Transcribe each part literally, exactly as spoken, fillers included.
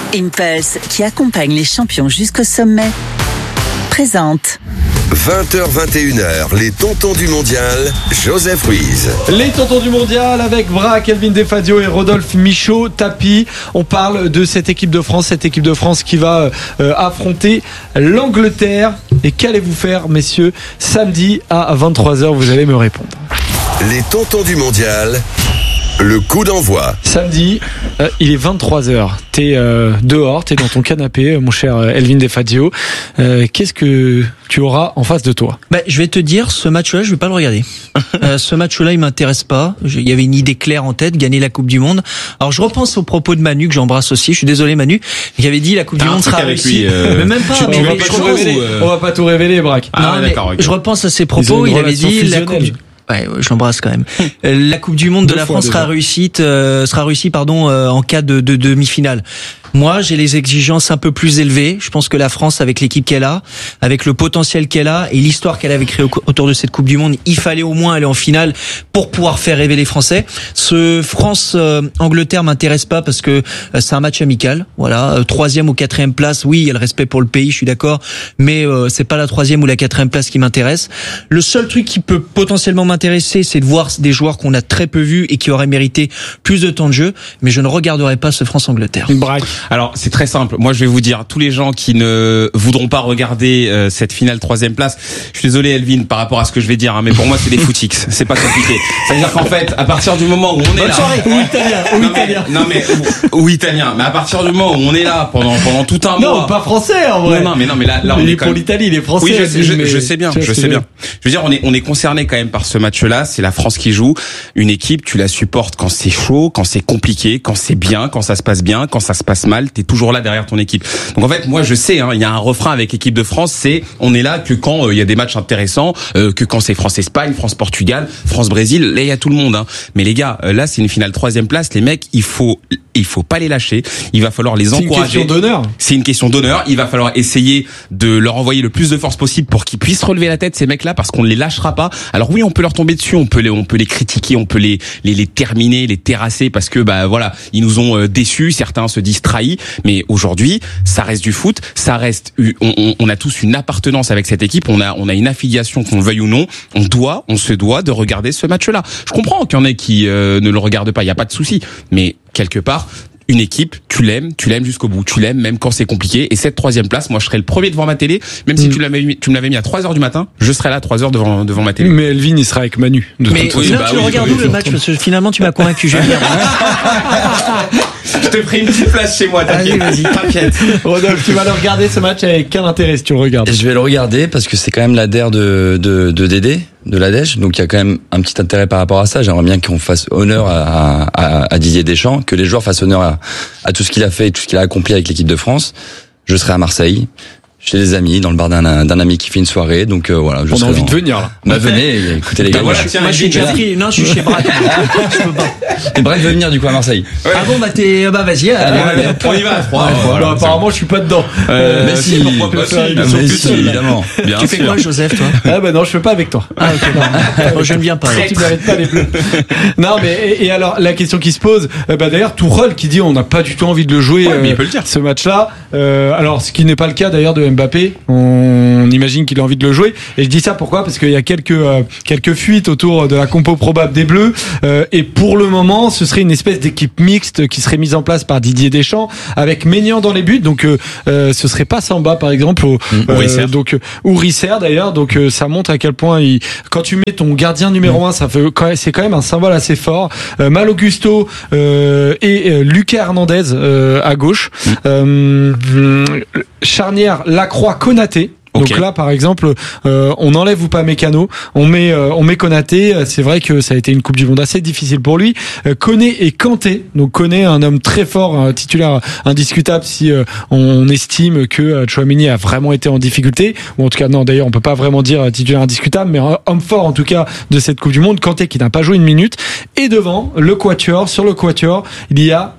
Impulse, qui accompagne les champions jusqu'au sommet, présente. vingt heures vingt et une heures, les tontons du mondial, Joseph Ruiz. Les tontons du mondial avec Braque, Elvin Defadio et Rodolphe Michaud. Tapis, on parle de cette équipe de France, cette équipe de France qui va euh, affronter l'Angleterre. Et qu'allez-vous faire, messieurs, samedi à vingt-trois heures? Vous allez me répondre. Les tontons du mondial, le coup d'envoi. Samedi, euh, il est vingt-trois heures. T'es euh, dehors, t'es dans ton canapé, mon cher Elvin Defadio. Euh, qu'est-ce que tu auras en face de toi? Bah, je vais te dire, ce match-là, je vais pas le regarder. euh, ce match-là, il m'intéresse pas. Il y avait une idée claire en tête, gagner la Coupe du Monde. Alors, je repense aux propos de Manu, que j'embrasse aussi. Je suis désolé, Manu. Il avait dit la Coupe T'as du Monde sera réussie. Euh... Mais même pas. Tu, mais tu mais vas pas je tout repense- révéler. euh... On va pas tout révéler, Braque. Ah, non, ouais, mais d'accord, ok. je repense à ses Ils ont propos. une Il avait relation dit la Coupe fusionnelle. du... Ouais, ouais, je l'embrasse quand même. Euh, la Coupe du Monde de Deux la fois France déjà. sera réussite, euh, sera réussie, pardon, euh, en cas de, de demi-finale. Moi, j'ai les exigences un peu plus élevées. Je pense que la France, avec l'équipe qu'elle a, avec le potentiel qu'elle a et l'histoire qu'elle avait créée au- autour de cette Coupe du Monde, il fallait au moins aller en finale pour pouvoir faire rêver les Français. Ce France-Angleterre m'intéresse pas parce que euh, c'est un match amical. Voilà, Euh, troisième ou quatrième place. Oui, il y a le respect pour le pays, je suis d'accord, mais euh, c'est pas la troisième ou la quatrième place qui m'intéresse. Le seul truc qui peut potentiellement m'intéresser, c'est de voir des joueurs qu'on a très peu vus et qui auraient mérité plus de temps de jeu. Mais je ne regarderai pas ce France-Angleterre. Braque. Alors c'est très simple. Moi je vais vous dire, tous les gens qui ne voudront pas regarder euh, cette finale troisième place, je suis désolé Elvin par rapport à ce que je vais dire, hein, mais pour moi c'est des footix. C'est pas compliqué. C'est-à-dire qu'en fait, à partir du moment où on est Bonne là, soirée. Ou italien, ou non, italien. mais, non mais ou, ou italien, mais à partir du moment où on est là pendant pendant tout un Non, mois. pas français en vrai. Non, non, mais non, mais là, là, on il est est quand pour même- l'Italie, il est français. Oui, je sais, je, mais- je sais bien, tu vois je ce que sais je veux bien. Je veux dire, on est, on est concerné quand même par ce match-là. C'est la France qui joue. Une équipe, tu la supportes quand c'est chaud, quand c'est compliqué, quand c'est bien, quand ça se passe bien, quand ça se passe mal. T'es toujours là derrière ton équipe. Donc en fait, moi, je sais, hein, il y a un refrain avec l'équipe de France, c'est on est là que quand euh, il y a des matchs intéressants, euh, que quand c'est France-Espagne, France-Portugal, France-Brésil. Là, il y a tout le monde. Hein. Mais les gars, euh, là, c'est une finale troisième place. Les mecs, il faut, il faut pas les lâcher. Il va falloir les C'est une encourager. question d'honneur. C'est une question d'honneur. Il va falloir essayer de leur envoyer le plus de force possible pour qu'ils puissent relever la tête, ces mecs-là, parce qu'on ne les lâchera pas. Alors oui, on peut leur tomber dessus, on peut les, on peut les critiquer, on peut les, les, les terminer, les terrasser, parce que bah voilà, ils nous ont euh, déçus. Certains se disent trahis, mais aujourd'hui, ça reste du foot, ça reste. On, on, on a tous une appartenance avec cette équipe. On a, on a une affiliation, qu'on le veuille ou non. On doit, on se doit de regarder ce match-là. Je comprends qu'il y en ait qui euh, ne le regardent pas. Il y a pas de souci, mais quelque part. Une équipe, tu l'aimes, tu l'aimes jusqu'au bout, tu l'aimes même quand c'est compliqué. Et cette troisième place, moi je serais le premier devant ma télé, même si Mm. tu l'avais mis, tu me l'avais mis à trois heures du matin, je serais là à trois heures devant devant ma télé. Mais Elvin, il sera avec Manu. De Mais toute façon. oui, là, bah tu oui, regardes oui, où le oui. match parce que finalement, tu m'as convaincu. Je vais venir. Je te ferai une petite place chez moi, t'inquiète. Vas-y, vas-y. T'inquiète. Rodolphe, tu vas le regarder ce match avec quel intérêt si tu le regardes? Je vais le regarder parce que c'est quand même la D E R de, de, de Dédé, de l'Adèche. Donc il y a quand même un petit intérêt par rapport à ça. J'aimerais bien qu'on fasse honneur à, à, à Didier Deschamps, que les joueurs fassent honneur à, à tout ce qu'il a fait et tout ce qu'il a accompli avec l'équipe de France. Je serai à Marseille, chez des amis, dans le bar d'un, d'un ami qui fait une soirée. Donc euh, voilà, je On a serai envie en- de venir là. Bah venez, écoutez les gars. Bah moi, voilà, je- tiens, Moi, je suis Elvin, déjà pris. Non, je suis chez Braque. Je peux pas. Et bref, veut venir du coup à Marseille. Ah bon, bah t'es, bah vas-y. allez, Allez, allez. on y va à trois. Ouais, voilà. bah, apparemment, je suis pas dedans. Euh, mais si, pourquoi pas, bah, si, si, bien Ah, sûr mais que si, si. évidemment. Bien Tu fais sûr. quoi, Joseph, toi? Ah bah non, je fais pas avec toi. Ah, ok, non. Moi, je ne viens pas. alors. Tu mérites pas les bleus. Non, mais et, et alors la question qui se pose, euh, bah d'ailleurs Tourelle qui dit on n'a pas du tout envie de le jouer Ouais, mais il euh, peut le dire. ce match-là. Euh, alors ce qui n'est pas le cas d'ailleurs de Mbappé. On imagine qu'il a envie de le jouer. Et je dis ça pourquoi? Parce qu'il y a quelques euh, quelques fuites autour de la compo probable des Bleus. Euh, et pour le moment, ce serait une espèce d'équipe mixte qui serait mise en place par Didier Deschamps avec Maignan dans les buts. Donc euh, euh, ce serait pas Samba par exemple. Au, Ou Risser. donc euh, ou Risser d'ailleurs. Donc euh, ça montre à quel point il, quand tu mets ton gardien numéro un, ça fait quand même- c'est quand même un symbole assez fort. Euh, Mal Augusto euh, et euh, Lucas Hernandez euh, à gauche. Euh, charnière Lacroix Konaté. Donc Ok. là, par exemple, euh, on enlève ou pas Mécano, on met, euh, on met Konaté. C'est vrai que ça a été une Coupe du Monde assez difficile pour lui. Euh, Koné et Kanté. Donc Koné, un homme très fort, un titulaire indiscutable si euh, on estime que euh, Tchouaméni a vraiment été en difficulté. Ou en tout cas, non, d'ailleurs, on peut pas vraiment dire euh, titulaire indiscutable, mais un homme fort en tout cas de cette Coupe du Monde. Kanté qui n'a pas joué une minute. Et devant, le quatuor. Sur le quatuor, il y a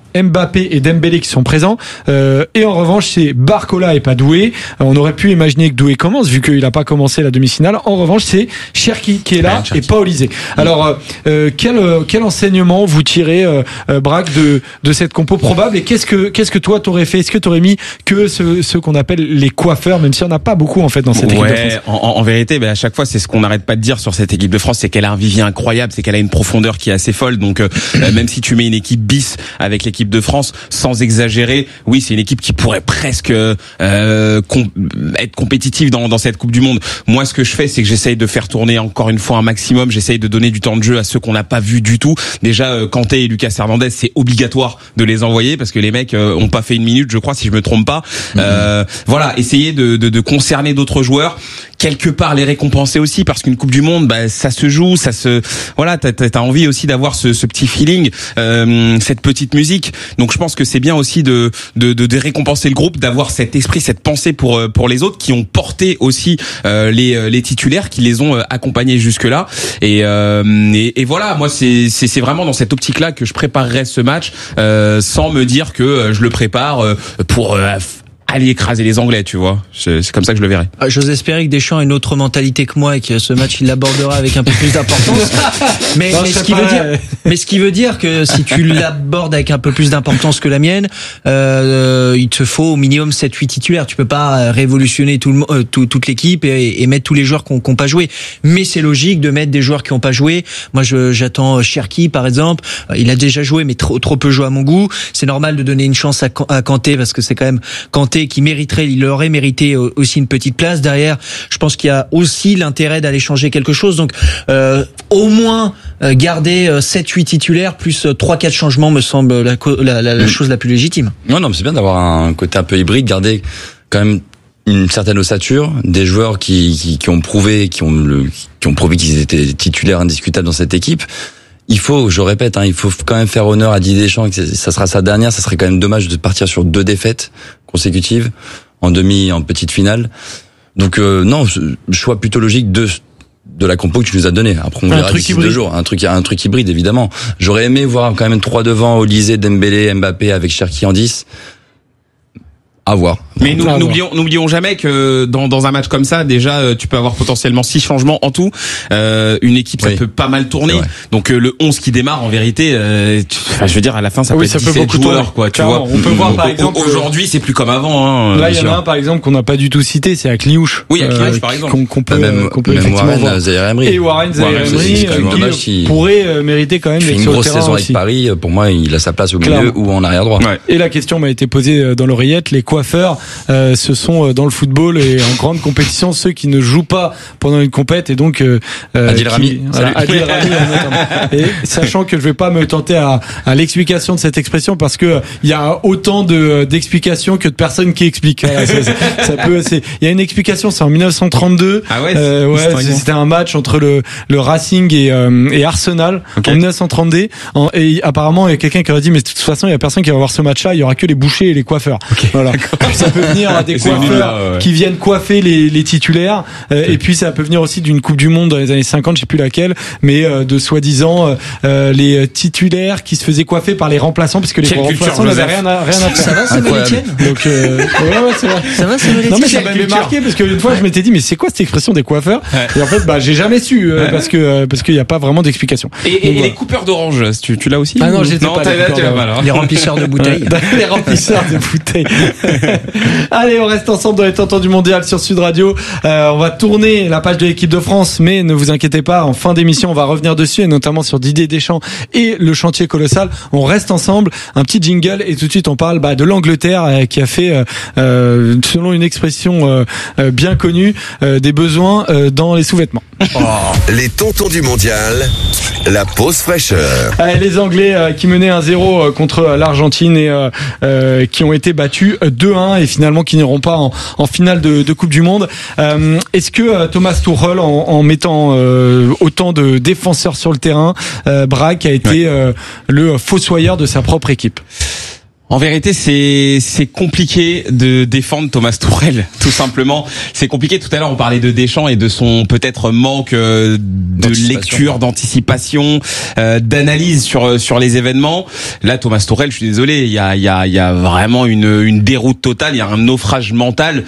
Mbappé et Dembélé qui sont présents. Euh, et en revanche, c'est Barcola et pas Doué. Euh, on aurait pu imaginer que Doué commence vu qu'il n'a pas commencé la demi-finale. En revanche, c'est Cherki qui est là ouais, et pas Olysée. Alors, euh, quel quel enseignement vous tirez, euh, euh, Braque, de de cette compo probable, et qu'est-ce que qu'est-ce que toi t'aurais fait? Est-ce que t'aurais mis que ceux, ceux qu'on appelle les coiffeurs, même si on n'a pas beaucoup en fait dans cette ouais, équipe de France? En, en vérité, ben à chaque fois, c'est ce qu'on n'arrête pas de dire sur cette équipe de France, c'est qu'elle a un vivier incroyable, c'est qu'elle a une profondeur qui est assez folle. Donc, euh, même si tu mets une équipe bis avec l'équipe de France, sans exagérer, oui, c'est une équipe qui pourrait presque euh, com- être compétitive dans, dans cette Coupe du Monde. Moi, ce que je fais, c'est que j'essaye de faire tourner encore une fois un maximum. J'essaye de donner du temps de jeu à ceux qu'on n'a pas vu du tout. Déjà, euh, Kanté et Lucas Hernandez, c'est obligatoire de les envoyer parce que les mecs euh, ont pas fait une minute, je crois, si je me trompe pas. Mmh. Euh, voilà, essayer de, de, de concerner d'autres joueurs, quelque part les récompenser aussi, parce qu'une Coupe du Monde, bah, ça se joue, ça se, voilà, t'as, t'as envie aussi d'avoir ce, ce petit feeling, euh, cette petite musique. Donc je pense que c'est bien aussi de, de, de, de récompenser le groupe, d'avoir cet esprit, cette pensée pour pour les autres qui ont porté aussi euh, les les titulaires, qui les ont euh, accompagnés jusque là. Et, euh, et et voilà, moi c'est c'est c'est vraiment dans cette optique-là que je préparerais ce match, euh, sans me dire que euh, je le prépare euh, pour euh, aller écraser les Anglais, tu vois. C'est, c'est comme ça que je le verrai. Ah, j'ose espérer que Deschamps a une autre mentalité que moi et que ce match il l'abordera avec un peu plus d'importance. mais, non, mais ce qui veut dire, mais ce qui veut dire que si tu l'abordes avec un peu plus d'importance que la mienne, euh, il te faut au minimum sept huit titulaires. Tu peux pas révolutionner tout le, euh, tout, toute l'équipe et, et mettre tous les joueurs qui n'ont pas joué. Mais c'est logique de mettre des joueurs qui n'ont pas joué. Moi, je, j'attends Cherki par exemple. Il a déjà joué, mais trop, trop peu joué à mon goût. C'est normal de donner une chance à, à Kanté parce que c'est quand même Kanté qui mériterait, il aurait mérité aussi une petite place derrière. Je pense qu'il y a aussi l'intérêt d'aller changer quelque chose. Donc, euh, au moins euh, garder sept huit titulaires plus trois quatre changements me semble la, la, la, la chose la plus légitime. Non, non, mais c'est bien d'avoir un côté un peu hybride, garder quand même une certaine ossature, des joueurs qui, qui, qui ont prouvé, qui ont, le, qui ont prouvé qu'ils étaient titulaires indiscutables dans cette équipe. Il faut, je répète, hein, il faut quand même faire honneur à Didier Deschamps, que ça sera sa dernière. Ça serait quand même dommage de partir sur deux défaites consécutives en demi, en petite finale. Donc euh, non, choix plutôt logique de de la compo que tu nous as donné. Après on verra d'ici deux jours. Un truc, un truc hybride évidemment. J'aurais aimé voir quand même trois devant, Olysée, Dembélé, Mbappé avec Cherki en dix. À voir. Mais nous, n'oublions, n'oublions jamais que dans, dans un match comme ça, déjà, tu peux avoir potentiellement six changements en tout. Euh, une équipe, ça oui. peut pas mal tourner. Donc, euh, le onze qui démarre, en vérité, euh, tu, enfin, je veux dire, à la fin, ça oui, peut être ça dix-sept peut beaucoup joueurs, tourner. Quoi, tu vois. On peut voir, par exemple. Aujourd'hui, c'est plus comme avant, hein. Là, il y en a un, par exemple, qu'on n'a pas du tout cité, c'est Akliouche. Oui, Akliouche, euh, par exemple. Qu'on, qu'on peut, même, qu'on peut même effectivement Warren, voir. Zaïre Et Warren Zaïre-Emery, euh, qui pourrait euh, mériter quand même d'être sur le terrain. Une grosse saison avec Paris, pour moi, il a sa place au milieu ou en arrière droit. Et la question m'a été posée dans l'oreillette, les coiffeurs, euh, ce sont dans le football et en grande compétition ceux qui ne jouent pas pendant une compète et donc euh, Adil Rami, voilà, Adil Rami et sachant que je vais pas me tenter à, à l'explication de cette expression parce que il y a autant de d'explications que de personnes qui expliquent. Voilà, ça, ça, ça peut, c'est, il y a une explication, c'est en dix-neuf cent trente-deux. Ah ouais, euh, ouais, c'est, c'était un match entre le le Racing et euh, et Arsenal okay. en dix-neuf cent trente-deux. En, et apparemment il y a quelqu'un qui aurait dit mais de toute façon il y a personne qui va voir ce match-là, il y aura que les bouchers et les coiffeurs. Okay. Voilà. Ça peut venir à des coiffeurs là, ouais. qui viennent coiffer les, les titulaires euh, okay. et puis ça peut venir aussi d'une Coupe du Monde dans les années cinquante, je sais plus laquelle, mais euh, de soi-disant euh, les titulaires qui se faisaient coiffer par les remplaçants parce que les remplaçants n'avaient rien à rien à faire. Ça va, ça va, Etienne. Donc euh, ouais, ouais, c'est vrai. Ça va, ça va. Non mais ça m'avait marqué parce qu'une fois je m'étais dit mais c'est quoi cette expression des coiffeurs ouais. Et en fait bah j'ai jamais su euh, ouais. parce que euh, parce qu'il y a pas vraiment d'explication. Et, et, Donc, et voilà. Les coupeurs d'orange, tu, tu l'as aussi? Ah non, j'étais non, pas. T'as là, tu mal, les remplisseurs de bouteilles. Les remplisseurs de bouteilles. Allez, on reste ensemble dans les Tontons du Mondial sur Sud Radio. Euh, on va tourner la page de l'équipe de France, mais ne vous inquiétez pas, en fin d'émission, on va revenir dessus, et notamment sur Didier Deschamps et le chantier colossal. On reste ensemble, un petit jingle, et tout de suite on parle bah, de l'Angleterre euh, qui a fait, euh, euh, selon une expression euh, euh, bien connue, euh, des besoins euh, dans les sous-vêtements. Oh. Les Tontons du Mondial, la pause fraîcheur. Allez, les Anglais euh, qui menaient un zéro euh, contre l'Argentine et euh, euh, qui ont été battus deux un et finalement qui n'iront pas en, en finale de, de Coupe du Monde. Euh, est-ce que euh, Thomas Tuchel, en, en mettant euh, autant de défenseurs sur le terrain, euh, Braque a été ouais. euh, le fossoyeur de sa propre équipe? En vérité, c'est c'est compliqué de défendre Thomas Tuchel, tout simplement. C'est compliqué. Tout à l'heure, on parlait de Deschamps et de son peut-être manque euh, de lecture, d'anticipation, euh, d'analyse sur sur les événements. Là, Thomas Tuchel, je suis désolé, il y a il y a il y a vraiment une une déroute totale, il y a un naufrage mental.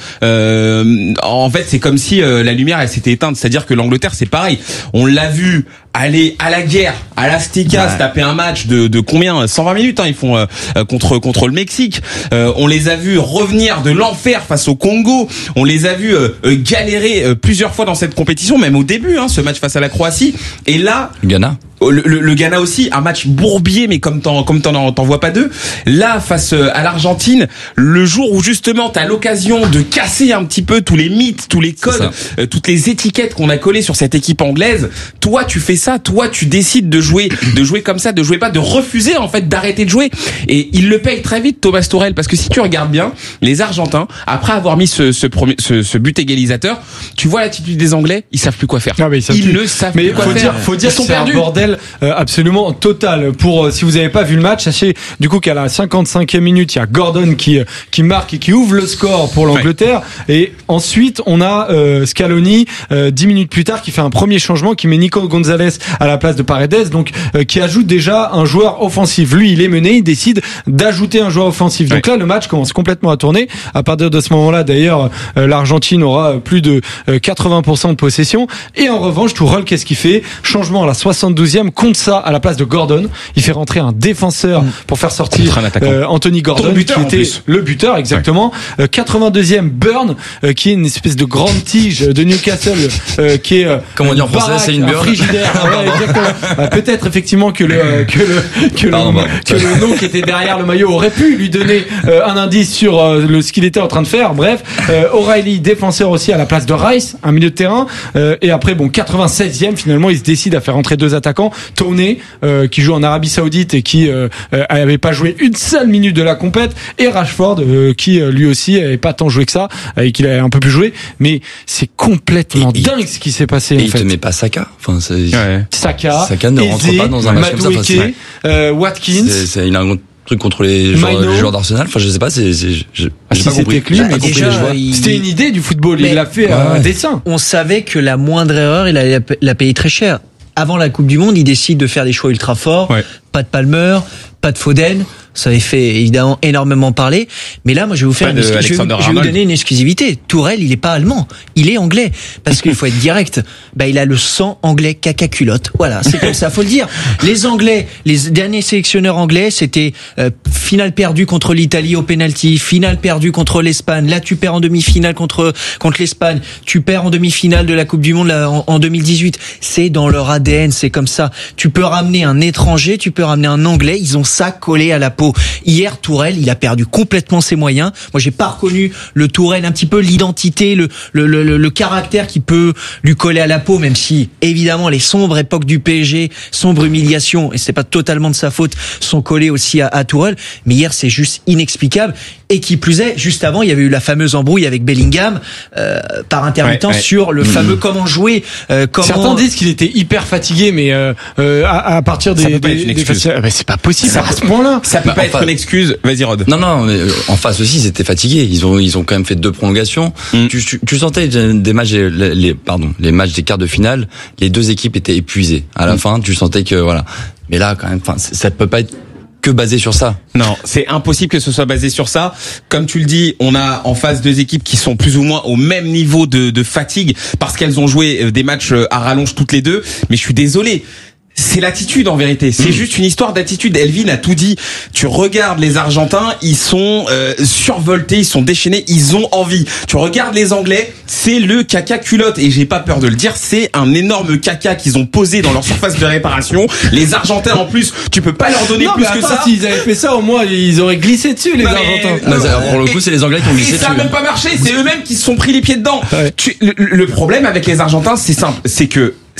Euh, en fait, c'est comme si euh, la lumière elle s'était éteinte. C'est-à-dire que l'Angleterre, c'est pareil. On l'a vu aller à la guerre, à l'Azteca, ouais. se taper un match de de combien cent vingt minutes hein, ils font euh, contre contre le Mexique. Euh, on les a vus revenir de l'enfer face au Congo. On les a vus euh, galérer euh, plusieurs fois dans cette compétition, même au début, hein, ce match face à la Croatie. Et là, Ghana. Le, le, le Ghana aussi, un match bourbier, mais comme t'en comme t'en t'en vois pas deux. Là, face à l'Argentine, le jour où justement t'as l'occasion de casser un petit peu tous les mythes, tous les codes, euh, toutes les étiquettes qu'on a collées sur cette équipe anglaise. Toi, tu fais ça. Toi, tu décides de jouer, de jouer comme ça, de jouer pas, de refuser en fait d'arrêter de jouer. Et il le paye très vite, Thomas Tuchel, parce que si tu regardes bien, les Argentins, après avoir mis ce ce, premier, ce, ce but égalisateur, tu vois l'attitude des Anglais, ils savent plus quoi faire. Ah, mais ils, savent ils plus. ne savent mais plus quoi faut faire. Dire, faut dire ils sont que c'est perdus. Un bordel euh, absolument total. Pour euh, si vous n'avez pas vu le match, sachez du coup qu'à la cinquante-cinquième minute, il y a Gordon qui qui marque et qui ouvre le score pour l'Angleterre. Ouais. Et ensuite, on a euh, Scaloni euh, dix minutes plus tard qui fait un premier changement, qui met Nico Gonzalez à la place de Paredes, donc euh, qui ajoute déjà un joueur offensif. Lui, il est mené, il décide d'ajouter un joueur offensif. Donc ouais. là, le match commence complètement à tourner. À partir de ce moment-là, d'ailleurs, euh, l'Argentine aura plus de euh, quatre-vingts pour cent de possession. Et en revanche, Tuchel, qu'est-ce qu'il fait? Changement à la soixante-douzième, compte ça à la place de Gordon. Il fait rentrer un défenseur pour faire sortir euh, Anthony Gordon, qui était le buteur, exactement. Ouais. Euh, quatre-vingt-deuxième, Burn, euh, qui est une espèce de grande tige de Newcastle, euh, qui est euh, comment dire en français, c'est une Burn. Frigidaire. Ouais, exactement. euh, peut-être effectivement que le que le que, Pardon, le, bah, que le nom qui était derrière le maillot aurait pu lui donner euh, un indice sur euh, le ce qu'il était en train de faire. Bref, euh, O'Reilly, défenseur aussi à la place de Rice, un milieu de terrain. Euh, et après, bon, quatre-vingt-seizième, finalement, il se décide à faire entrer deux attaquants. Toney, euh, qui joue en Arabie Saoudite et qui euh, euh, avait pas joué une seule minute de la compète, et Rashford, euh, qui euh, lui aussi avait pas tant joué que ça, euh, et qu'il avait un peu plus joué. Mais c'est complètement et, dingue ce qui s'est passé. Et en il fait. te met pas Saka. Enfin, c'est... Ouais. Saka, Saka ne rentre Eze, pas dans un match Madueke, comme ça. Ouais. Euh, Watkins. C'est, c'est, il a un truc contre les joueurs, les joueurs d'Arsenal. Enfin, je sais pas. C'est, c'est, je, je, ah, j'ai si pas compris. Lui, j'ai mais pas compris déjà, les joueurs. il... C'était une idée du football. Mais il l'a fait à ouais. dessein. On savait que la moindre erreur, il allait la payer très cher. Avant la Coupe du Monde, il décide de faire des choix ultra forts. Ouais. Pas de Palmer, pas de Foden. Ça avait fait évidemment énormément parler. Mais là, moi, je vais vous faire, une, je vais, je vais vous donner une exclusivité. Tuchel, il est pas allemand, il est anglais. Parce qu'il faut être direct. Bah, il a le sang anglais caca culotte. Voilà, c'est comme ça, faut le dire. Les Anglais, les derniers sélectionneurs anglais, c'était euh, finale perdue contre l'Italie au penalty, finale perdue contre l'Espagne. Là, tu perds en demi-finale contre contre l'Espagne. Tu perds en demi-finale de la Coupe du Monde là, en, en deux mille dix-huit. C'est dans leur A D N, c'est comme ça. Tu peux ramener un étranger, tu peux ramener un Anglais. Ils ont ça collé à la peau. Hier, Tourelle, il a perdu complètement ses moyens. Moi, j'ai pas reconnu le Tourelle, un petit peu l'identité, le, le, le, le caractère qui peut lui coller à la peau, même si, évidemment, les sombres époques du P S G, sombre humiliation, et c'est pas totalement de sa faute, sont collées aussi à, à Tourelle. Mais hier, c'est juste inexplicable. Et qui plus est, juste avant, il y avait eu la fameuse embrouille avec Bellingham, euh, par intermittence ouais, ouais. sur le mmh. fameux comment jouer, euh, comment... Certains disent qu'il était hyper fatigué, mais euh, euh, à, à partir des... Ça peut pas des, être une des excuse. Mais c'est pas possible ça à ce point-là. Ça peut bah, pas être face... une excuse. Vas-y, Rod. Non, non, mais en face aussi, ils étaient fatigués. Ils ont, ils ont quand même fait deux prolongations. Mm. Tu, tu, tu sentais des matchs, les, les, pardon, les matchs des quarts de finale, les deux équipes étaient épuisées. À la mm. fin, tu sentais que, voilà. Mais là, quand même, enfin, ça peut pas être que basé sur ça. Non, c'est impossible que ce soit basé sur ça. Comme tu le dis, on a en face deux équipes qui sont plus ou moins au même niveau de, de fatigue parce qu'elles ont joué des matchs à rallonge toutes les deux. Mais je suis désolé. C'est l'attitude en vérité, c'est mmh. juste une histoire d'attitude. Elvin a tout dit. Tu regardes les Argentins, ils sont euh, survoltés, ils sont déchaînés, ils ont envie. Tu regardes les Anglais, c'est le caca culotte et j'ai pas peur de le dire, c'est un énorme caca qu'ils ont posé dans leur surface de réparation. Les Argentins en plus, tu peux pas leur donner non, plus mais que attends, ça. S'ils avaient fait ça, au moins ils auraient glissé dessus les non, Argentins. Mais, non, pour le coup, c'est les Anglais qui ont glissé et dessus. Ça a même pas marché, c'est eux-mêmes qui se sont pris les pieds dedans. Ouais. Tu, le, le problème avec les Argentins, c'est simple, c'est que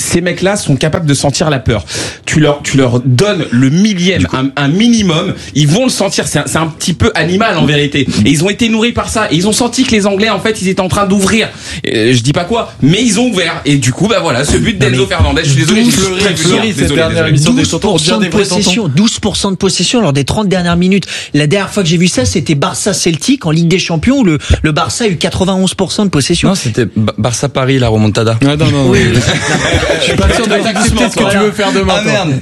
ces mecs-là sont capables de sentir la peur. Tu leur, tu leur donnes le millième, un, un minimum, ils vont le sentir. C'est un, c'est un petit peu animal en vérité. Et ils ont été nourris par ça. Et ils ont senti que les Anglais, en fait, ils étaient en train d'ouvrir. Euh, je dis pas quoi, mais ils ont ouvert. Et du coup, bah voilà, ce but d'Enzo Fernandez. Je suis désolé, j'ai pleuré, pleuré cette dernière émission des tontons. douze pour cent de possession, douze pour cent de possession lors des trente dernières minutes. La dernière fois que j'ai vu ça, c'était Barça-Celtic en Ligue des Champions où le, le Barça a eu quatre-vingt-onze pour cent de possession. Non, c'était Barça-Paris, la remontada. Ah, non, non, oui. Je suis pas sûr d'accepter ce que tu veux faire demain. Ah merde.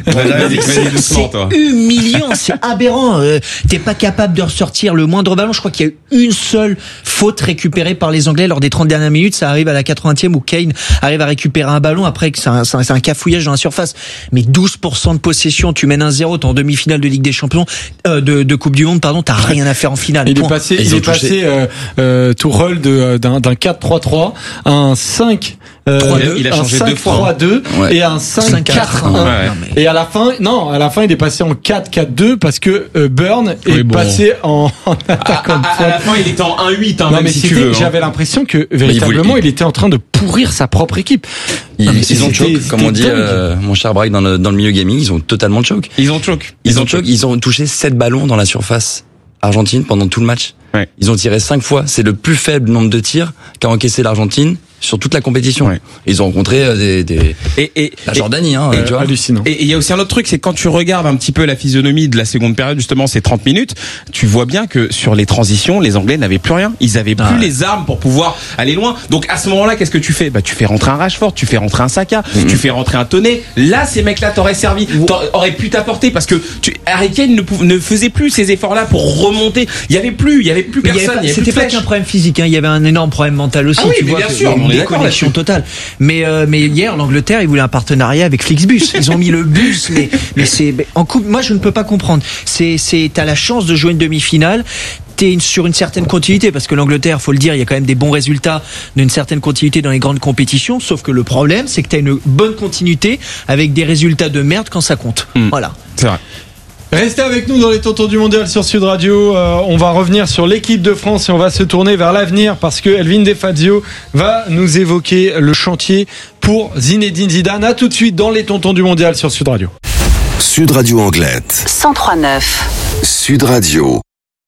C'est humiliant, c'est aberrant. Euh, t'es pas capable de ressortir le moindre ballon. Je crois qu'il y a eu une seule faute récupérée par les Anglais lors des trente dernières minutes. Ça arrive à la quatre-vingtième où Kane arrive à récupérer un ballon après que c'est un, c'est un, c'est un cafouillage dans la surface. Mais douze pour cent de possession, tu mènes un zéro, t'es en demi-finale de Ligue des Champions, euh, de, de Coupe du Monde, pardon, t'as rien à faire en finale. Il Point. est passé, Ils il ont est touché. passé euh, euh, Tourelle de d'un d'un quatre trois trois à un cinq euh, trois deux. Il a changé deux fois. trois deux Ouais. et un cinq quatre un. Ouais. Et à la fin, non, à la fin, il est passé en quatre quatre deux parce que euh, Burn est Oui, bon. passé en, en attaquant de À, à, à pointe. la fin, il était en un huit, hein, Non même mais si tu c'était- veux. hein. j'avais l'impression que il véritablement voulait- il était en train de pourrir sa propre équipe. Ils, Non, mais ils ont c'était- choke, comme on dit, c'était dingue. euh, mon cher Braque, dans le, dans le milieu gaming, ils ont totalement choke. Ils ont choke. Ils ont choke, ils ont touché sept ballons dans la surface argentine pendant tout le match. Ouais. Ils ont tiré cinq fois. C'est le plus faible nombre de tirs qu'a encaissé l'Argentine sur toute la compétition. Ouais. Ils ont rencontré euh, des, des Et, et, la et- Jordanie, hein, Euh, tu vois. hallucinant. Et il y a aussi un autre truc, c'est quand tu regardes un petit peu la physionomie de la seconde période, justement ces trente minutes, tu vois bien que sur les transitions, les Anglais n'avaient plus rien. Ils avaient plus Ah ouais. les armes pour pouvoir aller loin. Donc à ce moment-là, qu'est-ce que tu fais? Bah tu fais rentrer un Rashford, tu fais rentrer un Saka, tu fais rentrer un Toney. Là, ces mecs-là t'auraient servi, t'auraient pu t'apporter parce que tu, Harry Kane ne, pou- ne faisait plus ces efforts-là pour remonter. Il y avait plus, il y avait plus Mais il y avait personne. pas- il y avait C'était plus de pas flèche. qu'un problème physique, hein. Il y avait un énorme problème mental aussi. Ah oui, tu mais vois, bien que- sûr, il y a on est une d'accord déconnexion là-dessus. totale. Mais euh, mais hier, l'Angleterre, ils voulaient un partenariat avec Flixbus. Ils ont mis le bus, mais mais c'est mais en coupe. Moi, je ne peux pas comprendre. C'est c'est t'as la chance de jouer une demi-finale. T'es une, sur une certaine continuité parce que l'Angleterre, faut le dire, il y a quand même des bons résultats d'une certaine continuité dans les grandes compétitions. Sauf que le problème, c'est que t'as une bonne continuité avec des résultats de merde quand ça compte. Mm. Voilà. C'est vrai. Restez avec nous dans les tontons du mondial sur Sud Radio. Euh, on va revenir sur l'équipe de France et on va se tourner vers l'avenir parce que Elvin Defazio va nous évoquer le chantier pour Zinedine Zidane. À tout de suite dans les tontons du mondial sur Sud Radio. Sud Radio Anglette. cent trois neuf. Sud Radio.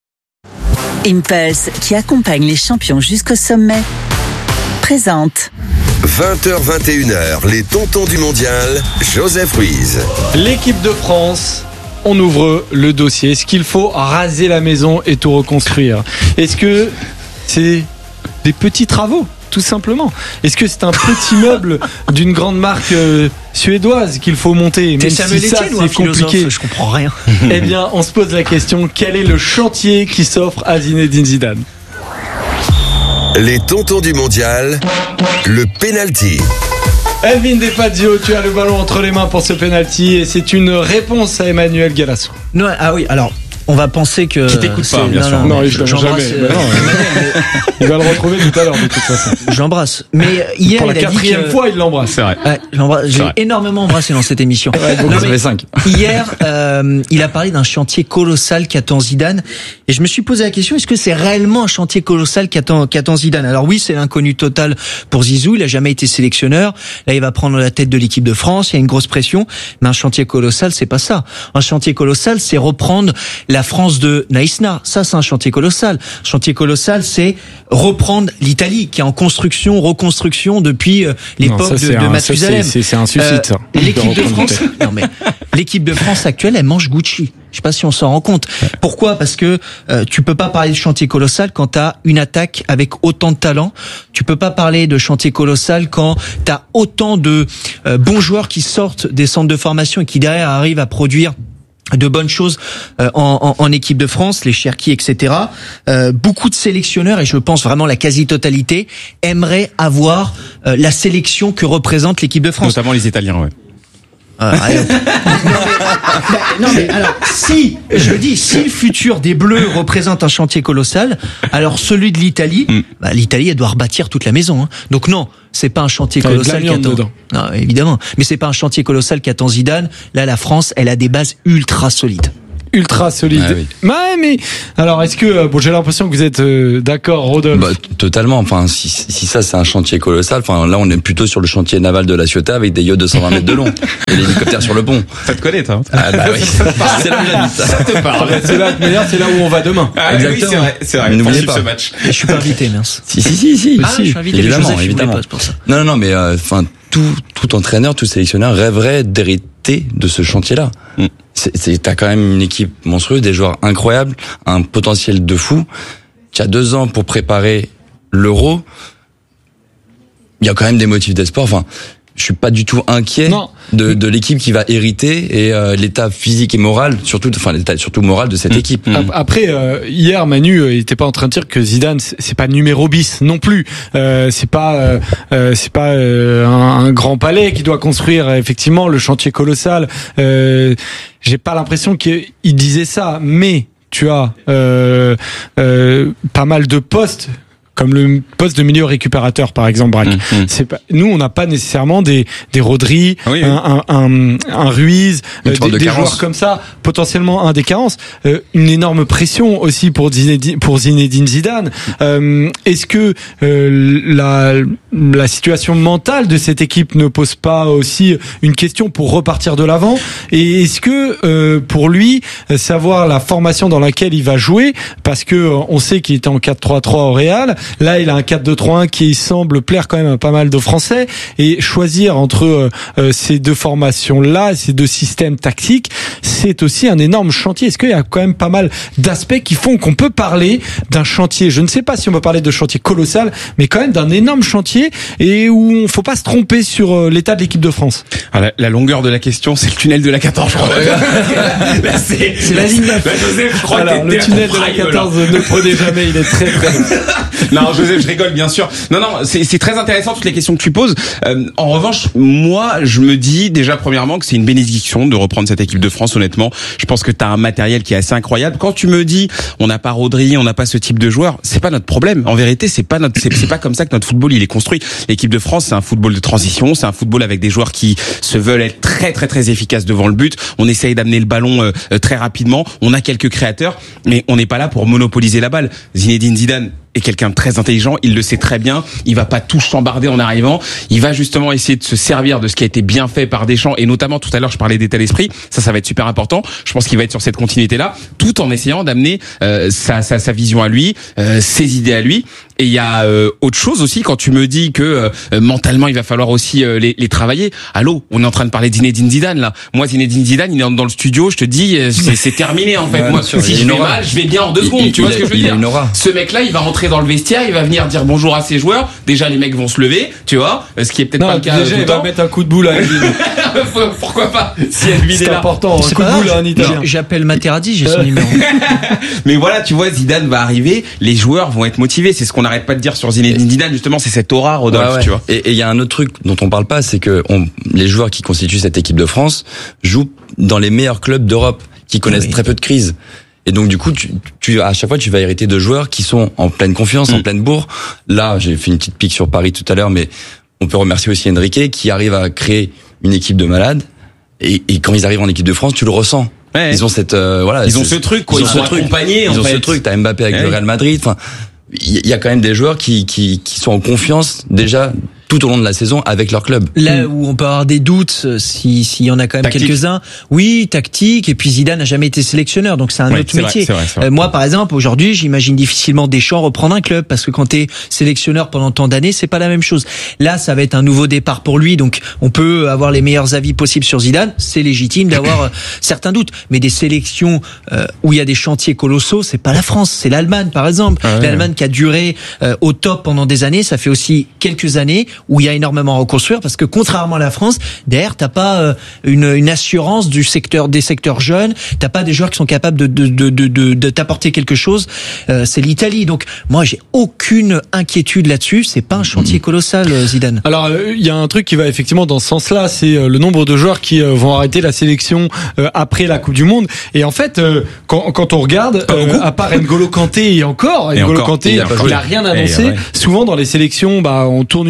Impulse, qui accompagne les champions jusqu'au sommet, présente vingt heures vingt et une heures, les tontons du mondial, Joseph Ruiz. L'équipe de France, on ouvre le dossier. Est-ce qu'il faut raser la maison et tout reconstruire? Est-ce que c'est des petits travaux, tout simplement? Est-ce que c'est un petit meuble d'une grande marque euh, suédoise qu'il faut monter? T'es Même Samuel si ça, Etienne ou un c'est compliqué. philosophe? Je comprends rien. Eh bien, on se pose la question, quel est le chantier qui s'offre à Zinedine Zidane? Les tontons du mondial, le penalty. Elvin Defazio, tu as le ballon entre les mains pour ce penalty et c'est une réponse à Emmanuel Galasso. Non, ah oui, alors. On va penser que. Qui t'écoute c'est- pas, bien non, sûr. non, Non, mais il te j'embrasse, jamais. euh, Bah non, Emmanuel, Il va le retrouver tout à l'heure de toute façon. mais je l'embrasse. Mais hier, Pour la il a dit quatrième que- fois, il l'embrasse. C'est vrai. Ouais, je l'embrasse. C'est J'ai vrai. énormément embrassé dans cette émission. Donc, Non, ça mais fait cinq. hier, euh, il a parlé d'un chantier colossal qu'attend Zidane. Et je me suis posé la question, est-ce que c'est réellement un chantier colossal qu'attend, qu'attend Zidane? Alors oui, c'est l'inconnu total pour Zizou. Il a jamais été sélectionneur. Là, il va prendre la tête de l'équipe de France. Il y a une grosse pression. Mais un chantier colossal, c'est pas ça. Un chantier colossal, c'est reprendre la France de Naïsna. Ça, c'est un chantier colossal. Un chantier colossal, c'est reprendre l'Italie, qui est en construction, reconstruction depuis euh, l'époque Non, ça, de, c'est de un- ça, Mathusalem. c'est- c'est- c'est un suicide, ça. L'équipe de De reprendre France, non mais l'équipe de France actuelle, elle mange Gucci. Je sais pas si on s'en rend compte. Pourquoi? Parce que euh, tu peux pas parler de chantier colossal quand t'as une attaque avec autant de talent. Tu peux pas parler de chantier colossal quand t'as autant de euh, bons joueurs qui sortent des centres de formation et qui derrière arrivent à produire de bonnes choses euh, en, en, en équipe de France, les Cherki, et cetera. Euh, beaucoup de sélectionneurs, et je pense vraiment la quasi-totalité, aimeraient avoir euh, la sélection que représente l'équipe de France. Notamment les Italiens, ouais. Ah, rien. non, mais, bah, non mais alors si je le dis, si le futur des Bleus représente un chantier colossal, alors celui de l'Italie, Mm. bah, l'Italie elle doit rebâtir toute la maison. Hein. Donc non, c'est pas un chantier Ça va être de colossal l'amiante qu'attend. dedans. Non, évidemment, mais c'est pas un chantier colossal qu'attend Zidane. Là, la France, elle a des bases ultra solides. ultra solide. Ah oui. Ouais, mais alors est-ce que bon, j'ai l'impression que vous êtes euh, d'accord, Rodolphe. Bah, totalement. Enfin, si, si ça c'est un chantier colossal, enfin là on est plutôt sur le chantier naval de la Ciotat avec des yachts de cent vingt mètres de long et l'hélicoptère sur le pont. Ça te connaît, toi. Ah bah oui. C'est là où j'habite. Ça te parle. C'est là, d'ailleurs, c'est là où on va demain. Ah, oui, c'est vrai, c'est vrai. Mais n'oubliez Faut suivre pas. ce match. Je suis pas invité, mince. Si si si si. Ah, je suis invité, évidemment, Joseph, il voulait évidemment. pas, c'est pour ça. Non non non, mais enfin tout tout entraîneur, tout sélectionneur rêverait d'hériter de ce chantier-là. Mm. C'est, c'est t'as quand même une équipe monstrueuse, des joueurs incroyables, un potentiel de fou. Tu as deux ans pour préparer l'Euro. Il y a quand même des motifs d'espoir. Enfin, je suis pas du tout inquiet Non. de, de l'équipe qui va hériter et euh, l'état physique et moral, surtout, enfin l'état surtout moral de cette Mmh. équipe. Ap- Après, euh, hier, Manu, euh, il était pas en train de dire que Zidane, c'est c'est pas numéro bis non plus. Euh, c'est pas, euh, euh, c'est pas euh, un, un grand palais qui doit construire euh, effectivement le chantier colossal. Euh, J'ai pas l'impression qu'il disait ça, mais tu as euh, euh, pas mal de postes. Comme le poste de milieu récupérateur, par exemple, Braque. Mmh, mmh. C'est pas, nous, on n'a pas nécessairement des, des Rodri, Oui, oui. un, un, un, un Ruiz, Une euh, sorte des, de des carence. joueurs comme ça, potentiellement un des carences. Euh, une énorme pression aussi pour Zinedine, pour Zinedine Zidane. Euh, est-ce que euh, la, la situation mentale de cette équipe ne pose pas aussi une question pour repartir de l'avant? Et est-ce que euh, pour lui, savoir la formation dans laquelle il va jouer, parce que euh, on sait qu'il était en quatre trois trois au Real, là il a un quatre deux trois un qui semble plaire quand même à pas mal de Français, et choisir entre euh, ces deux formations-là, ces deux systèmes tactiques, c'est aussi un énorme chantier. Est-ce qu'il y a quand même pas mal d'aspects qui font qu'on peut parler d'un chantier, je ne sais pas si on peut parler de chantier colossal, mais quand même d'un énorme chantier, et où on faut pas se tromper sur euh, l'état de l'équipe de France. Ah, la, la longueur de la question, c'est le tunnel de la quatorze, je crois. Là, c'est, C'est la ligne neuf. Là, Joseph, je crois Alors, que le t'es tunnel de la prime, là. quatorze, ne le prenez jamais, il est très très... Non, Joseph, je rigole, bien sûr. Non, non, c'est, c'est très intéressant toutes les questions que tu poses. Euh, en revanche, moi, je me dis déjà premièrement que c'est une bénédiction de reprendre cette équipe de France. Honnêtement, je pense que t'as un matériel qui est assez incroyable. Quand tu me dis, on n'a pas Rodri, on n'a pas ce type de joueur, c'est pas notre problème. En vérité, c'est pas notre, c'est, c'est pas comme ça que notre football il est construit. L'équipe de France, c'est un football de transition, c'est un football avec des joueurs qui se veulent être très, très, très efficaces devant le but. On essaye d'amener le ballon euh, très rapidement. On a quelques créateurs, mais on n'est pas là pour monopoliser la balle. Zinedine Zidane est quelqu'un de très intelligent, il le sait très bien, il va pas tout chambarder en arrivant, il va justement essayer de se servir de ce qui a été bien fait par Deschamps, et notamment tout à l'heure je parlais d'état d'esprit, ça ça va être super important, je pense qu'il va être sur cette continuité-là, tout en essayant d'amener euh, sa, sa, sa vision à lui, euh, ses idées à lui. Et il y a euh, autre chose aussi, quand tu me dis que euh, mentalement il va falloir aussi euh, les, les travailler. Allô, on est en train de parler de Zinedine Zidane là. Moi Zinedine Zidane, il est dans le studio, je te dis euh, c'est, c'est terminé en fait. Ouais, Moi sûr, si il je a une vais aura. mal, je vais bien en deux Il- secondes, il- tu vois il ce que a- je veux il a dire. une aura. Ce mec là, il va rentrer dans le vestiaire, il va venir dire bonjour à ses joueurs. Déjà les mecs vont se lever, tu vois, ce qui est peut-être Non, pas le cas déjà, tout le il va temps. mettre un coup de boule à Elvin. Pourquoi pas si elle vit C'est là. important, un C'est coup de pas boule à grave, un Italien. j'- j'appelle Materazzi, j'ai son Euh. numéro. Mais voilà, tu vois, Zidane va arriver, les joueurs vont être motivés. C'est ce qu'on n'arrête pas de dire sur Zinedine Zidane, justement, c'est cette aura, Rodolphe, Ouais, ouais. tu vois. Et il y a un autre truc dont on parle pas, c'est que on, les joueurs qui constituent cette équipe de France jouent dans les meilleurs clubs d'Europe, qui connaissent Oui. très peu de crises. Et donc du coup, tu, tu, à chaque fois, tu vas hériter de joueurs qui sont en pleine confiance, Mm. en pleine bourre. Là, j'ai fait une petite pique sur Paris tout à l'heure, mais on peut remercier aussi Enrique qui arrive à créer une équipe de malades. Et, et quand ils arrivent en équipe de France, tu le ressens. Ouais. Ils ont cette euh, voilà. Ils ont c'est- ce truc, quoi. Ils, ont sont ce truc. accompagnés, Ils en ont fait. ce truc. T'as Mbappé avec Ouais. le Real Madrid. Enfin, il y a quand même des joueurs qui qui qui sont en confiance déjà tout au long de la saison avec leur club. Là où on peut avoir des doutes, euh, si s'il y en a quand même Tactique. quelques-uns, oui, tactique. Et puis Zidane n'a jamais été sélectionneur, donc c'est un Ouais, autre c'est vrai, métier. c'est vrai, c'est vrai. Euh, moi, par exemple, aujourd'hui, j'imagine difficilement Deschamps reprendre un club parce que quand t'es sélectionneur pendant tant d'années, c'est pas la même chose. Là, ça va être un nouveau départ pour lui, donc on peut avoir les meilleurs avis possibles sur Zidane. C'est légitime d'avoir euh, certains doutes, mais des sélections euh, où il y a des chantiers colossaux, c'est pas la France, c'est l'Allemagne, par exemple. Ah ouais. L'Allemagne qui a duré euh, au top pendant des années, ça fait aussi quelques années où il y a énormément à reconstruire parce que contrairement à la France, derrière t'as pas euh, une, une assurance du secteur des secteurs jeunes, t'as pas des joueurs qui sont capables de de de de, de, de t'apporter quelque chose. Euh, c'est l'Italie, donc moi j'ai aucune inquiétude là-dessus. C'est pas un chantier colossal, euh, Zidane. Alors, euh, il y a un truc qui va effectivement dans ce sens-là, c'est euh, le nombre de joueurs qui euh, vont arrêter la sélection euh, après la Coupe du Monde. Et en fait, euh, quand, quand on regarde, euh, à part N'Golo Kanté et encore, Et N'Golo encore, Kanté, il il a a, pas joué. rien Et annoncé. ouais. Souvent dans les sélections, bah, on tourne une page.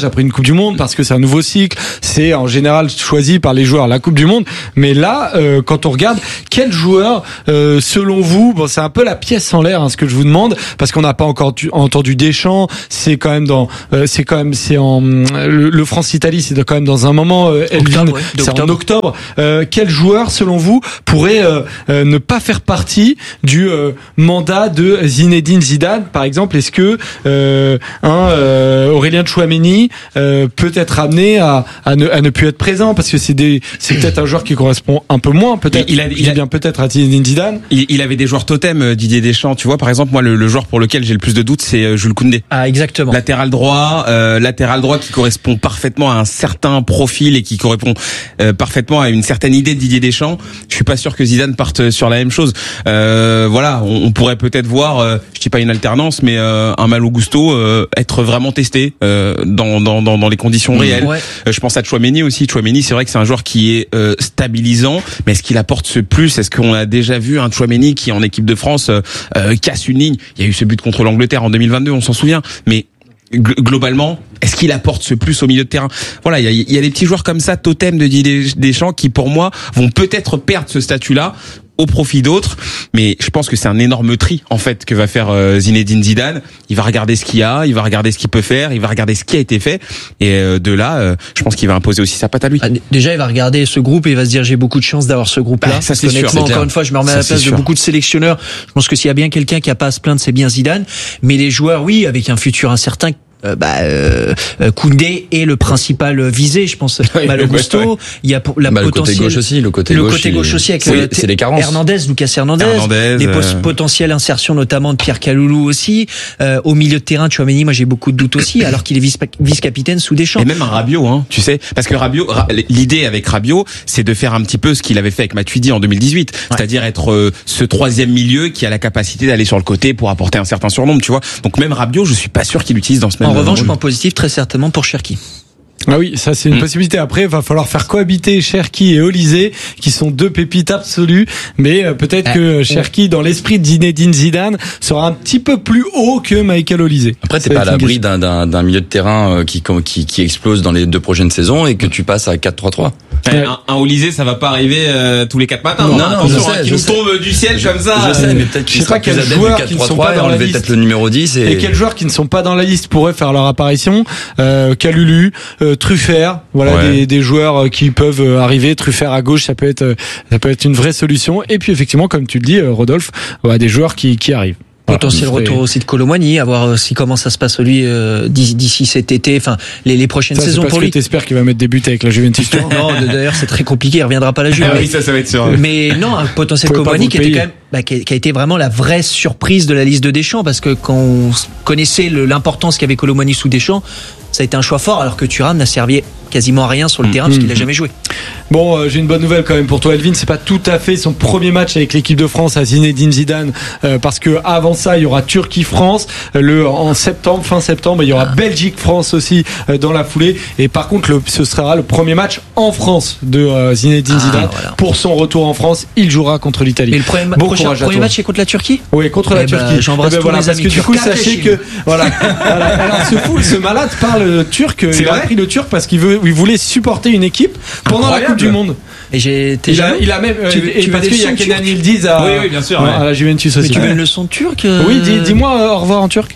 après une Coupe du Monde parce que c'est un nouveau cycle. C'est en général choisi par les joueurs la Coupe du Monde. Mais là, euh, quand on regarde, quel joueur, euh, selon vous, bon, c'est un peu la pièce en l'air, hein, ce que je vous demande, parce qu'on n'a pas encore tu, entendu Deschamps. C'est quand même dans, euh, c'est quand même, c'est en le, le France-Italie, c'est quand même dans un moment. Euh, Elvin, octobre, ouais, c'est en octobre. Euh, quel joueur, selon vous, pourrait euh, euh, ne pas faire partie du euh, mandat de Zinedine Zidane, par exemple? Est-ce que euh, un euh, Aurélien Tchouaméni euh, peut être amené à, à, ne, à ne plus être présent parce que c'est des, c'est peut-être un joueur qui correspond un peu moins, peut-être. Il, il a, il a bien peut-être à Zinedine Zidane. Il, il avait des joueurs totems, Didier Deschamps. Tu vois, par exemple, moi, le, le joueur pour lequel j'ai le plus de doutes, c'est Jules Koundé. Ah, exactement. Latéral droit, euh, latéral droit qui correspond parfaitement à un certain profil et qui correspond euh, parfaitement à une certaine idée de Didier Deschamps. Je suis pas sûr que Zidane parte sur la même chose. Euh, voilà, on, on pourrait peut-être voir, euh, je dis pas une alternance, mais euh, un Malo Gusto euh, être vraiment testé euh, dans, dans dans dans les conditions réelles. Ouais. Euh, je pense à Tchouaméni aussi. Tchouaméni, c'est vrai que c'est un joueur qui est euh, stabilisant, mais est-ce qu'il apporte ce plus? Est-ce qu'on a déjà vu un Tchouaméni qui en équipe de France euh, euh, casse une ligne? Il y a eu ce but contre l'Angleterre en deux mille vingt-deux, on s'en souvient, mais globalement, est-ce qu'il apporte ce plus au milieu de terrain? Voilà, il y a, il y a des petits joueurs comme ça, totem de Didier Deschamps, qui pour moi vont peut-être perdre ce statut-là au profit d'autres, mais je pense que c'est un énorme tri en fait que va faire euh, Zinedine Zidane. Il va regarder ce qu'il y a, il va regarder ce qu'il peut faire, il va regarder ce qui a été fait, et euh, de là, euh, je pense qu'il va imposer aussi sa patte à lui. Ah, déjà, il va regarder ce groupe et il va se dire j'ai beaucoup de chance d'avoir ce groupe-là. Bah, ça, c'est honnêtement, sûr, c'est encore clair. une fois, je me remets Ça, à la place c'est de sûr. beaucoup de sélectionneurs. Je pense que s'il y a bien quelqu'un qui a pas à se plaindre, c'est bien Zidane. Mais les joueurs, oui, avec un futur incertain. Euh, bah, euh, Koundé est le principal visé, je pense. Oui, Malo ouais, Gusto, ouais. il y a la Bah, le potentiel. côté gauche aussi, le côté le gauche. côté il- gauche aussi avec c'est, le- c'est les carences. Hernandez, Lucas Hernandez, Hernandez, les pos- euh, potentielles insertions notamment de Pierre Kaloulou aussi. Euh, au milieu de terrain, Tchouaméni, moi j'ai beaucoup de doutes aussi, alors qu'il est vice- vice-capitaine sous Deschamps. Et même un Rabiot, hein, tu sais, parce que Rabiot, Ra- l'idée avec Rabiot, c'est de faire un petit peu ce qu'il avait fait avec Matuidi en deux mille dix-huit, c'est-à-dire être euh, ce troisième milieu qui a la capacité d'aller sur le côté pour apporter un certain surnombre, tu vois. Donc même Rabiot, je suis pas sûr qu'il l'utilise dans ce même. En revanche, rôle. point positif, très certainement pour Cherki. Ah oui, ça c'est une Mm. possibilité. Après, il va falloir faire cohabiter Cherki et Olysée, qui sont deux pépites absolues. Mais euh, peut-être Ah, que Cherki, dans l'esprit de Zinedine Zidane, sera un petit peu plus haut que Michael Olysée. Après, t'es Ça pas va à être une l'abri d'un, d'un, d'un milieu de terrain euh, qui, qui, qui explose dans les deux prochaines saisons et que tu passes à quatre trois trois. Ouais, un, un Olysée, ça va pas arriver euh, tous les quatre matins. Non, hein. non, Attention, je hein, sais, qui je nous sais. tombe du ciel comme ça. Je sais, euh, mais peut-être je qu'il sais sera pas quels plus adepte joueurs du qui ne quatre sont trois pas trois et dans la enlever liste. peut-être le numéro dix et... Et quels joueurs qui ne sont pas dans la liste pourraient faire leur apparition? euh, Calulu, euh, Truffert, voilà Ouais. des, des joueurs euh, qui peuvent euh, arriver. Truffert à gauche, ça peut être, euh, ça peut être une vraie solution. Et puis effectivement, comme tu le dis, euh, Rodolphe, ouais, des joueurs qui, qui arrivent. Voilà. Potentiel Et- retour aussi de Colomboigny, à voir euh, si comment ça se passe lui euh, d'ici, d'ici cet été, enfin les, les prochaines Ça, c'est saisons parce pour que lui. t'espères qu'il va mettre des buts avec la Juventus. Non, d'ailleurs c'est très compliqué, il reviendra pas à la Juve. Ah mais- oui, ça, ça va être sûr. Mais non, un potentiel Vous pouvez pas Colomboigny vous qui le était payer. quand même, bah, qui, a, qui a été vraiment la vraie surprise de la liste de Deschamps, parce que quand on connaissait le- l'importance qu'avait Colomboigny sous Deschamps, ça a été un choix fort, alors que Thuram n'a servi quasiment à rien sur le terrain parce qu'il a jamais joué. Bon, euh, j'ai une bonne nouvelle quand même pour toi, Elvin. C'est pas tout à fait son premier match avec l'équipe de France à Zinedine Zidane, euh, parce que avant ça, il y aura Turquie-France euh, le en septembre, fin septembre. Il y aura Belgique-France aussi euh, dans la foulée. Et par contre, le, ce sera le premier match en France de euh, Zinedine Ah, Zidane. voilà. Pour son retour en France, il jouera contre l'Italie. Mais le premier, Bon prochain, courage à premier toi. match c'est contre la Turquie. Oui, contre la Eh ben, Turquie. j'embrasse Eh ben tous voilà, mes parce amis que du turcs. coup, sachez Cachez. que voilà, voilà. Alors ce fou, ce malade parle turc. C'est Il a vrai appris le turc parce qu'il veut, il voulait supporter une équipe pendant Incroyable. la Coupe du Monde. Et j'ai, t'es Il a, jaloux il a même, euh, Tu veux- et tu veux parce des qu'il y a leçons de Kenan turc Yildiz à, Oui, oui, bien sûr, à- ouais. à la Juventus Mais aussi. tu veux une leçon de turc euh, Oui, dis, dis-moi euh, au revoir en turc.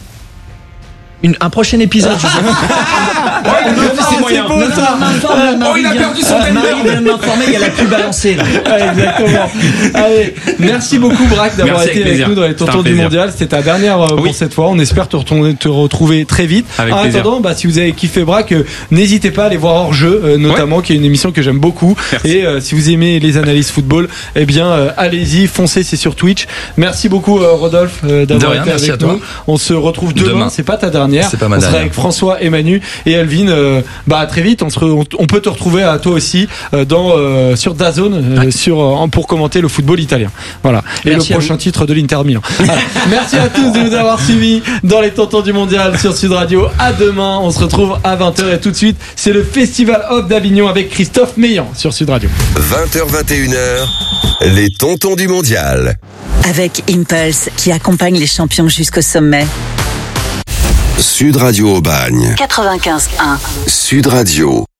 Une, un prochain épisode. je sais. c'est moyen. beau ça. Oh, il a perdu son Marie téléphone. vient de m'informer, il y a la pub à lancer là. Ouais, exactement. Allez, merci beaucoup Braque d'avoir Merci, été avec avec plaisir. nous dans les C'était un tontons du plaisir. mondial. C'était ta dernière euh, Oui. pour cette fois. On espère te, retourner, te retrouver très vite. Avec en plaisir. attendant, bah, si vous avez kiffé Braque, euh, n'hésitez pas à aller voir Hors Jeu, euh, notamment, qui est une émission que j'aime beaucoup. Merci. Et euh, si vous aimez les analyses football, eh bien, euh, allez-y, foncez, c'est sur Twitch. Merci beaucoup euh, Rodolphe euh, d'avoir De rien, été merci avec à toi. nous. On se retrouve demain. Demain. C'est pas ta dernière. C'est pas ma on sera dernière. avec François et Manu et Elvin. Euh, bah à très vite. On, se re- on, on peut te retrouver à toi aussi euh, dans euh, sur DAZN euh, sur euh, pour commenter le football italien. Voilà. Et Merci le à prochain titre de l'Inter Milan. Voilà. Merci à tous de nous avoir suivis dans les Tontons du Mondial sur Sud Radio. À demain. On se retrouve à vingt heures et tout de suite, c'est le Festival Off d'Avignon avec Christophe Meillan sur Sud Radio. vingt heures vingt et une heures, les Tontons du Mondial. Avec Impulse qui accompagne les champions jusqu'au sommet. Sud Radio Aubagne. quatre-vingt-quinze un. Sud Radio.